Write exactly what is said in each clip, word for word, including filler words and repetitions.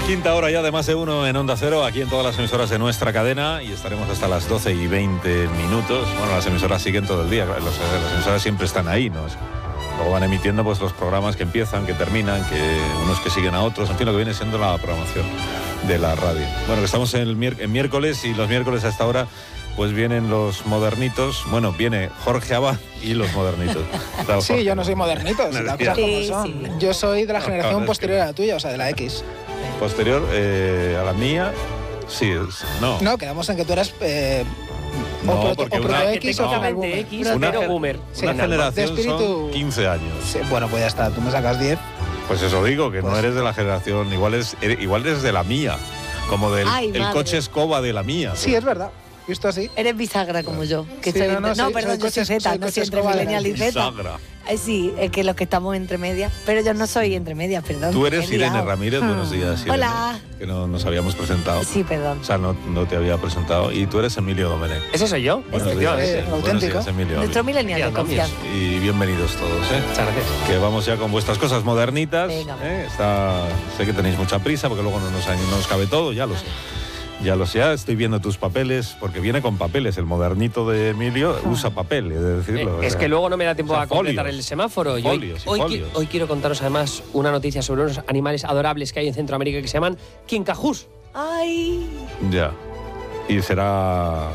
quinta hora ya de Más de Uno en Onda Cero, aquí en todas las emisoras de nuestra cadena, y estaremos hasta las doce y veinte minutos. Bueno, las emisoras siguen todo el día, los, las emisoras siempre están ahí, ¿no? Luego van emitiendo pues los programas que empiezan, que terminan, que unos que siguen a otros, en fin, lo que viene siendo la programación de la radio. Bueno, que estamos en, el mier- en miércoles, y los miércoles a esta hora pues vienen los modernitos. Bueno, viene Jorge Abad y los modernitos. Claro, sí, Jorge, yo no soy modernito, las cosas como Sí, son. sí. Yo soy de la No, generación claro, posterior es que- a la tuya, o sea, de la X. Posterior eh, a la mía, sí, es- no. No, quedamos en que tú eras eh, No, o proto, porque o una- proto que X o final técnicamente boomer. X, Una pero gen- boomer. Sí, Una de generación espíritu- son quince años. Sí, bueno, pues ya está, tú me sacas diez. Pues eso digo, que no Pues- eres de la generación, igual, es, eres- igual eres de la mía, como del Ay, el madre. coche escoba de la mía. Sí, es verdad, visto así. Eres bisagra como yo. Que Sí, soy no, entre- no, no, soy- perdón, soy yo soy coches- Z, soy no soy coches entre escoba de millennial y Z. Bisagra. Eh, sí, es que los que estamos entre medias. Pero yo no soy entre medias, perdón. Tú eres he Irene liado. Ramírez, buenos días, Irene. Hola. Que no nos habíamos presentado. Sí, perdón. O sea, no, no te había presentado. Y tú eres Emilio Domenech. ¿Ese soy yo? Buenos Ese días, es el buenos auténtico. días, Emilio. Nuestro millennial de Ya, confianza. Y bienvenidos todos, ¿eh? Muchas gracias. Que vamos ya con vuestras cosas modernitas. Venga. ¿eh? Está, sé que tenéis mucha prisa porque luego no nos, no nos cabe todo, ya lo sé. Ya lo sé, ya estoy viendo tus papeles, porque viene con papeles. El modernito de Emilio usa papel, he de decirlo. Eh, o es sea, que luego no me da tiempo o sea, a completar folios. el semáforo. Y Folios y hoy, hoy, folios. qui- hoy quiero contaros además una noticia sobre unos animales adorables que hay en Centroamérica que se llaman quincajús. Ay. Ya. Y será...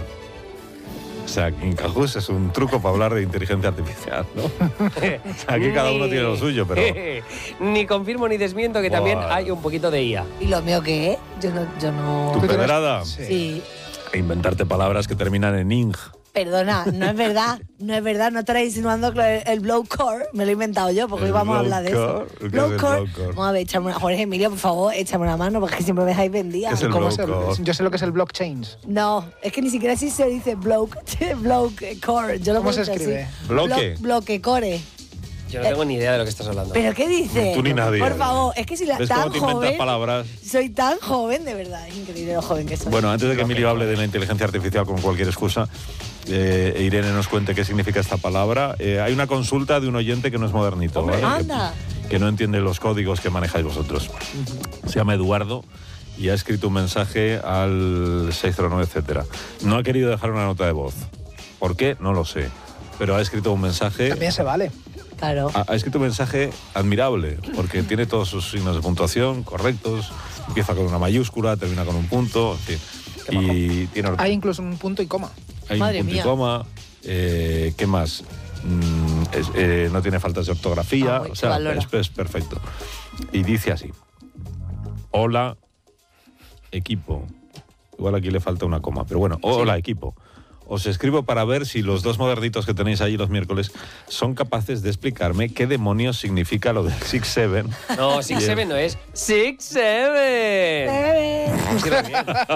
O sea, Quincajús es un truco para hablar de inteligencia artificial, ¿no? Aquí cada uno tiene lo suyo, pero... Ni confirmo ni desmiento que también Buah. hay un poquito de I A. ¿Y lo mío qué es? Yo no... Yo no... ¿Tu ¿Tú tienes- pedrada? Sí. Sí. E inventarte palabras que terminan en ing. Perdona, no es verdad, no es verdad, no estaréis insinuando que el, el blowcore me lo he inventado yo, porque ¿El hoy vamos a hablar de eso. blowcore? ¿Qué es el Blowcore. blowcore? Vamos a ver, échame una, Jorge Emilio, por favor, échame una mano, porque siempre me dejáis vendida. ¿Qué es el ¿Cómo se- blowcore? yo sé lo que es el blockchain. No, es que ni siquiera así se dice bloke, blowcore. Yo lo ¿Cómo se pronuncio así. escribe? ¿Bloque? Blo- bloquecore. Yo no tengo ni idea de lo que estás hablando. ¿Pero qué dices? Tú ni nadie. Por favor, es que si la, ¿Ves tan cómo te inventas joven, palabras? soy tan joven, de verdad, es increíble lo joven que soy. Bueno, antes de que Emilio hable de la inteligencia artificial con cualquier excusa, eh, e Irene nos cuente qué significa esta palabra. Eh, hay una consulta de un oyente que no es modernito, Hombre, ¿vale? anda. Que, que no entiende los códigos que manejáis vosotros. Se llama Eduardo y ha escrito un mensaje al seis cero nueve, etcétera. No ha querido dejar una nota de voz. ¿Por qué? No lo sé. Pero ha escrito un mensaje... También se vale. Claro. Ha, ha escrito un mensaje admirable, porque tiene todos sus signos de puntuación correctos, empieza con una mayúscula, termina con un punto, en fin. Y tiene Hay incluso un punto y coma. hay Madre un punto mía. y coma. Eh, ¿Qué más? Mm, es- eh, no tiene faltas de ortografía, Ah, muy o sea, valora. es, es perfecto. Y dice así: hola, equipo. Igual aquí le falta una coma, pero bueno, hola, equipo. Os escribo para ver si los dos modernitos que tenéis ahí los miércoles son capaces de explicarme qué demonios significa lo del six seven. No, six seven no es. ¡Six seven! Eh, Escribe bien.